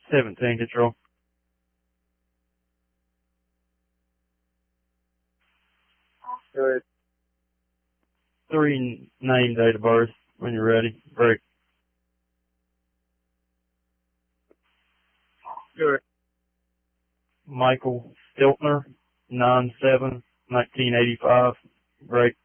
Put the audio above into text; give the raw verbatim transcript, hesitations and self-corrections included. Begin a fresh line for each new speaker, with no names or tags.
seventeen, control.
Good.
Three name, date of birth when you're ready. Break.
Good.
Michael Stiltner, nine seven, nineteen eighty-five. Break.